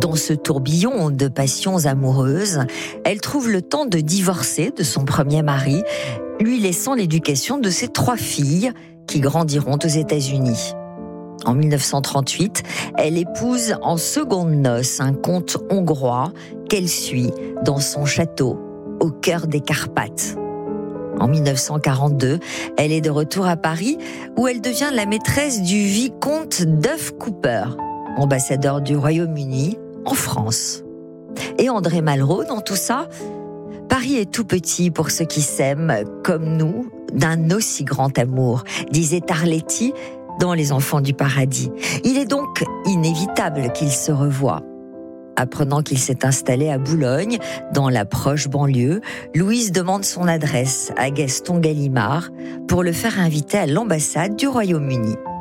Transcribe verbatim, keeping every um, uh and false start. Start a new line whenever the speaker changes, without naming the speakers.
Dans ce tourbillon de passions amoureuses, elle trouve le temps de divorcer de son premier mari, lui laissant l'éducation de ses trois filles qui grandiront aux États-Unis. En mille neuf cent trente-huit, elle épouse en secondes noces un comte hongrois qu'elle suit dans son château, au cœur des Carpates. En mille neuf cent quarante-deux, elle est de retour à Paris où elle devient la maîtresse du vicomte Duff Cooper, ambassadeur du Royaume-Uni en France. Et André Malraux dans tout ça ? Paris est tout petit pour ceux qui s'aiment, comme nous, d'un aussi grand amour, disait Arletty dans Les Enfants du Paradis. Il est donc inévitable qu'ils se revoient. Apprenant qu'il s'est installé à Boulogne, dans la proche banlieue, Louise demande son adresse à Gaston Gallimard pour le faire inviter à l'ambassade du Royaume-Uni.